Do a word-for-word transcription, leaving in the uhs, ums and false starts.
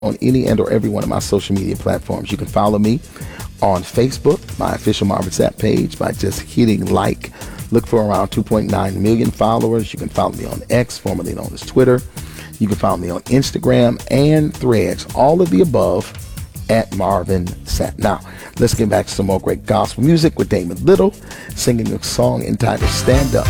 on any and or every one of my social media platforms. You can follow me on Facebook, my official Marvin Sapp page, by just hitting like. Look for around two point nine million followers. You can follow me on X, formerly known as Twitter. You can follow me on Instagram and Threads, all of the above, at Marvin Sapp. Now, let's get back to some more great gospel music with Damon Little singing a song entitled Stand Up.